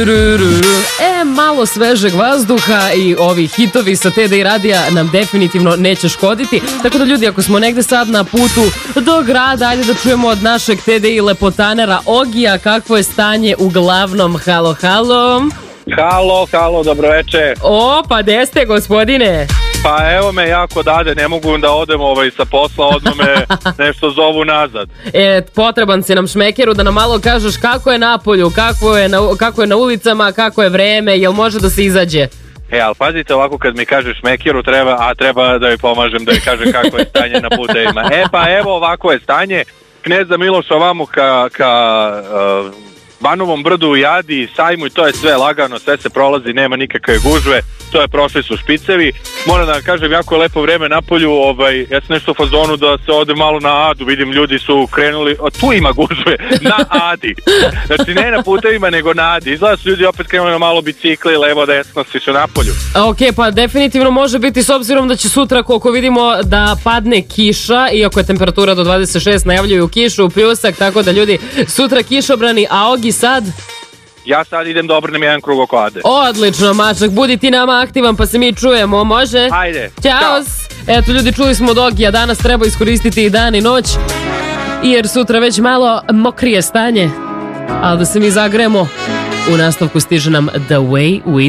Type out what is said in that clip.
Malo svežeg vazduha i ovi hitovi sa TDI radija nam definitivno neće škoditi. Tako da ljudi, ako smo negde sad na putu do grada, ajde da čujemo od našeg TDI lepotanera Ogija kakvo je stanje u glavnom. Halo, halo. Halo, dobroveče. Pa gde ste, gospodine? Pa evo me jako dade, ne mogu da odem sa posla, odmah me nešto zovu nazad. Potreban si nam šmekeru da nam malo kažeš kako je na polju, kako je na ulicama, kako je vreme, jel može da se izađe? Ali pazite ovako, kad mi kažeš šmekeru treba da joj pomažem da joj kaže kako je stanje na putevima. Pa evo ovako je stanje, Kneza Miloša ovamo ka Banovom brdu u Jadi, Sajmu, i to je sve lagano, sve se prolazi, nema nikakve gužve, to je, prošli su špicevi. Moram da vam kažem, jako je lepo vreme na polju, ja sam nešto u fazonu da se ode malo na Adu, vidim ljudi su krenuli, tu ima gužve, na Adi, znači ne na putevima nego na Adi, izgleda su ljudi opet krenuli na malo bicikli, levo desno, svi su na polju. Ok, pa definitivno može biti, s obzirom da će sutra, koliko vidimo, da padne kiša, iako je temperatura do 26, najavljuju kišu, pljusak, tako da ljudi, sutra kišobrani, a Ogi sad? Ja sad idem da obrnem jedan krug oko Ade. Odlično, mačak, budi ti nama aktivan pa se mi čujemo, može? Ajde. Ćao. Eto ljudi, čuli smo od Ogija, danas treba iskoristiti i dan i noć, jer sutra već malo mokrije stanje, ali da se mi zagremo, u nastavku stiže nam The Way We